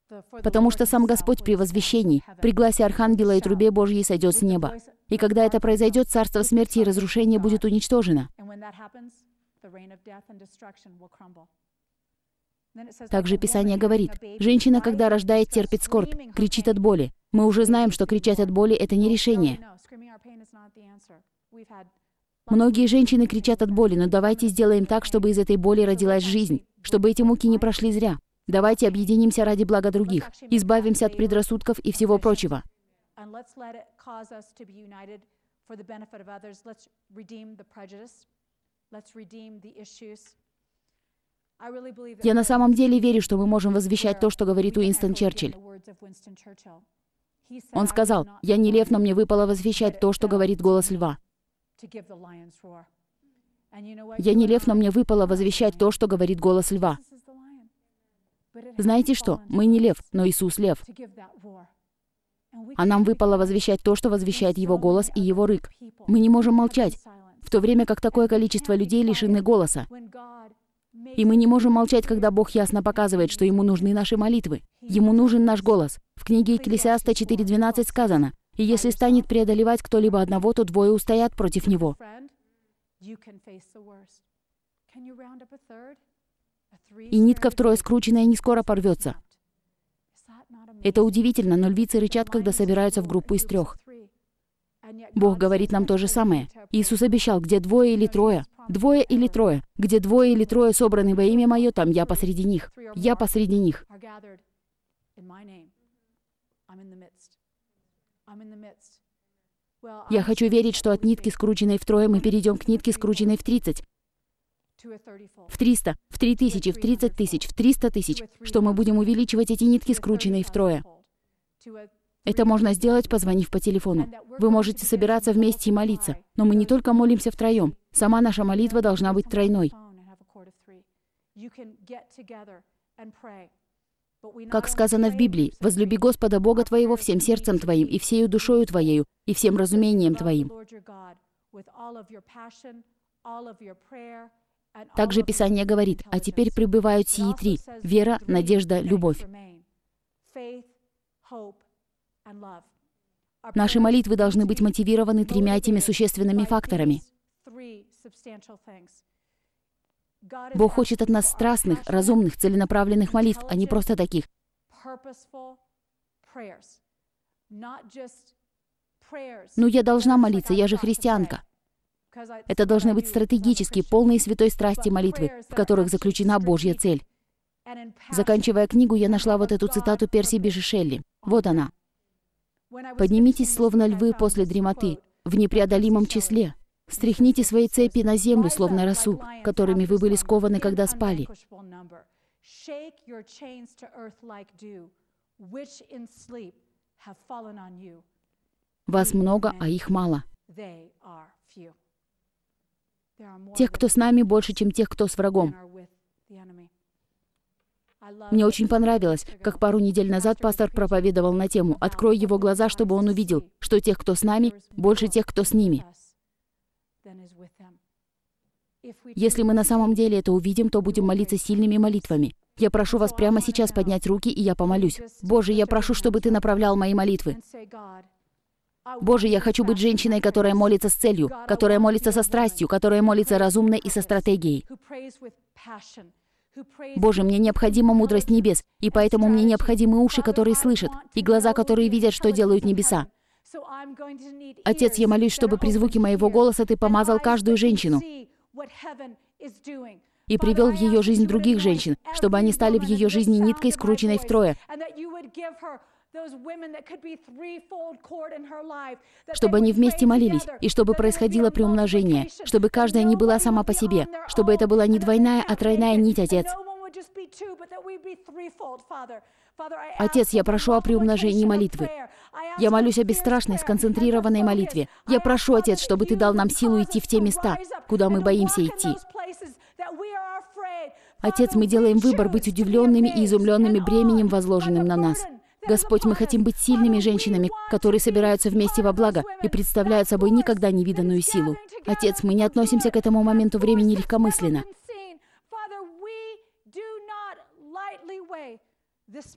Потому что сам Господь при возвещении, при гласе Архангела и трубе Божьей сойдет с неба. И когда это произойдет, царство смерти и разрушения будет уничтожено. Также Писание говорит, женщина, когда рождает, терпит скорбь, кричит от боли. Мы уже знаем, что кричать от боли – это не решение. Многие женщины кричат от боли, но давайте сделаем так, чтобы из этой боли родилась жизнь, чтобы эти муки не прошли зря. Давайте объединимся ради блага других, избавимся от предрассудков и всего прочего. Я на самом деле верю, что мы можем возвещать то, что говорит Уинстон Черчилль. Он сказал, «Я не лев, но мне выпало возвещать то, что говорит голос льва». Я не лев, но мне выпало возвещать то, что говорит голос льва. Знаете что? Мы не лев, но Иисус лев. А нам выпало возвещать то, что возвещает Его голос и Его рык. Мы не можем молчать, в то время как такое количество людей лишены голоса. И мы не можем молчать, когда Бог ясно показывает, что Ему нужны наши молитвы. Ему нужен наш голос. В книге Екклесиаста 4:12 сказано, «И если станет преодолевать кто-либо одного, то двое устоят против него». И нитка втрое скрученная не скоро порвется. Это удивительно, но львицы рычат, когда собираются в группу из 3. Бог говорит нам то же самое. Иисус обещал, где 2 или 3, 2 или 3, где 2 или 3 собраны во имя Мое, там Я посреди них. Я посреди них. Я хочу верить, что от нитки, скрученной втрое, мы перейдем к нитке, скрученной в 30, в 300, в 3000, в 30 тысяч, в 300 тысяч, что мы будем увеличивать эти нитки, скрученные втрое. Это можно сделать, позвонив по телефону. Вы можете собираться вместе и молиться, но мы не только молимся втроем. Сама наша молитва должна быть тройной. Как сказано в Библии, «Возлюби Господа Бога твоего всем сердцем твоим, и всею душою твоею, и всем разумением твоим». Также Писание говорит, «А теперь пребывают сии 3 – вера, надежда, любовь». Наши молитвы должны быть мотивированы 3 этими существенными факторами. Бог хочет от нас страстных, разумных, целенаправленных молитв, а не просто таких. «Ну, я должна молиться, я же христианка». Это должны быть стратегические, полные святой страсти молитвы, в которых заключена Божья цель. Заканчивая книгу, я нашла вот эту цитату Перси Биши Шелли. Вот она. «Поднимитесь, словно львы после дремоты, в непреодолимом числе. Стряхните свои цепи на землю, словно росу, которыми вы были скованы, когда спали». Вас много, а их мало. Тех, кто с нами, больше, чем тех, кто с врагом. Мне очень понравилось, как пару недель назад пастор проповедовал на тему «Открой его глаза, чтобы он увидел, что тех, кто с нами, больше тех, кто с ними». Если мы на самом деле это увидим, то будем молиться сильными молитвами. Я прошу вас прямо сейчас поднять руки, и я помолюсь. Боже, я прошу, чтобы Ты направлял мои молитвы. Боже, я хочу быть женщиной, которая молится с целью, которая молится со страстью, которая молится разумно и со стратегией. Боже, мне необходима мудрость небес, и поэтому мне необходимы уши, которые слышат, и глаза, которые видят, что делают небеса. Отец, я молюсь, чтобы при звуке моего голоса Ты помазал каждую женщину и привел в ее жизнь других женщин, чтобы они стали в ее жизни ниткой, скрученной втрое, чтобы они вместе молились, и чтобы происходило приумножение, чтобы каждая не была сама по себе, чтобы это была не двойная, а тройная нить, Отец. Отец, я прошу о приумножении молитвы. Я молюсь о бесстрашной, сконцентрированной молитве. Я прошу, Отец, чтобы Ты дал нам силу идти в те места, куда мы боимся идти. Отец, мы делаем выбор быть удивленными и изумленными бременем, возложенным на нас. Господь, мы хотим быть сильными женщинами, которые собираются вместе во благо и представляют собой никогда не виданную силу. Отец, мы не относимся к этому моменту времени легкомысленно.